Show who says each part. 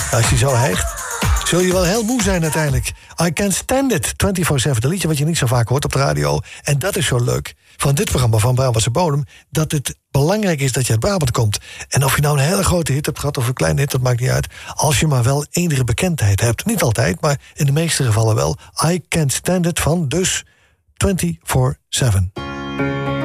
Speaker 1: Als je zo hijgt, zul je wel heel moe zijn uiteindelijk. I Can't Stand It, 24/7. Een liedje wat je niet zo vaak hoort op de radio. En dat is zo leuk van dit programma van Brabantse Bodem, dat het belangrijk is dat je uit Brabant komt. En of je nou een hele grote hit hebt gehad of een kleine hit, dat maakt niet uit. Als je maar wel enige bekendheid hebt. Niet altijd, maar in de meeste gevallen wel. I Can't Stand It van dus 24/7.